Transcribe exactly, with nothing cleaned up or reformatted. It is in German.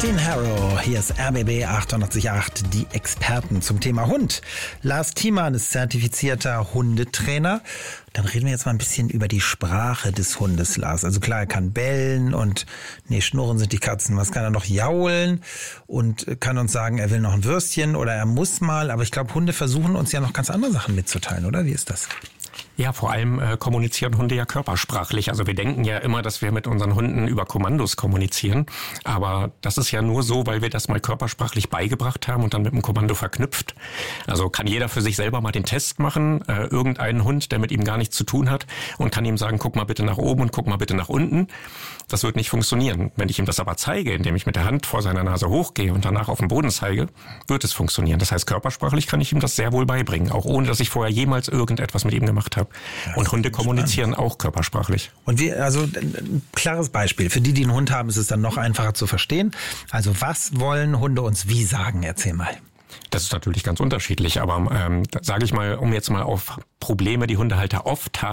Martin Harrow, hier ist R B B achtundachtzig Komma acht, die Experten zum Thema Hund. Lars Thiemann ist zertifizierter Hundetrainer. Dann reden wir jetzt mal ein bisschen über die Sprache des Hundes, Lars. Also klar, er kann bellen und, nee, schnurren sind die Katzen. Was kann er noch? Jaulen und kann uns sagen, er will noch ein Würstchen oder er muss mal. Aber ich glaube, Hunde versuchen uns ja noch ganz andere Sachen mitzuteilen, oder? Wie ist das? Ja, vor allem äh, kommunizieren Hunde ja körpersprachlich. Also wir denken ja immer, dass wir mit unseren Hunden über Kommandos kommunizieren. Aber das ist ja nur so, weil wir das mal körpersprachlich beigebracht haben und dann mit dem Kommando verknüpft. Also kann jeder für sich selber mal den Test machen, äh, irgendeinen Hund, der mit ihm gar nichts zu tun hat, und kann ihm sagen, guck mal bitte nach oben und guck mal bitte nach unten. Das wird nicht funktionieren. Wenn ich ihm das aber zeige, indem ich mit der Hand vor seiner Nase hochgehe und danach auf den Boden zeige, wird es funktionieren. Das heißt, körpersprachlich kann ich ihm das sehr wohl beibringen, auch ohne, dass ich vorher jemals irgendetwas mit ihm gemacht habe. Ja, und Hunde kommunizieren spannend. Auch körpersprachlich. Und wir, also ein klares Beispiel. Für die, die einen Hund haben, ist es dann noch einfacher zu verstehen. Also was wollen Hunde uns wie sagen? Erzähl mal. Das ist natürlich ganz unterschiedlich, aber ähm, sage ich mal, um jetzt mal auf Probleme, die Hundehalter oft haben,